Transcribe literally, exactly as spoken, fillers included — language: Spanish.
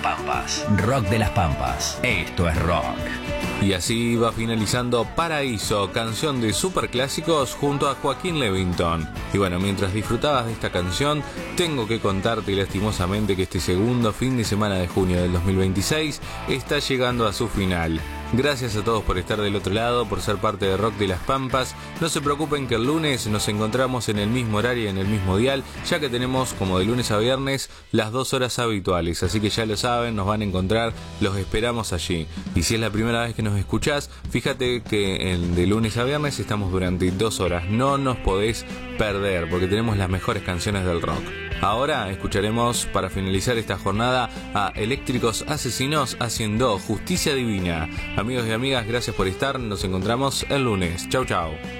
Pampas. Rock de las Pampas. Esto es rock. Y así va finalizando Paraíso, canción de superclásicos junto a Joaquín Levington. Y bueno, mientras disfrutabas de esta canción, tengo que contarte lastimosamente que este segundo fin de semana de junio del dos mil veintiséis está llegando a su final. Gracias a todos por estar del otro lado, por ser parte de Rock de las Pampas. No se preocupen que el lunes nos encontramos en el mismo horario y en el mismo dial, ya que tenemos, como de lunes a viernes, las dos horas habituales. Así que ya lo saben, nos van a encontrar, los esperamos allí. Y si es la primera vez que nos escuchás, fíjate que en de lunes a viernes estamos durante dos horas. No nos podés perder, porque tenemos las mejores canciones del rock. Ahora escucharemos, para finalizar esta jornada, a Eléctricos Asesinos haciendo Justicia Divina. Amigos y amigas, gracias por estar. Nos encontramos el lunes. Chau, chau.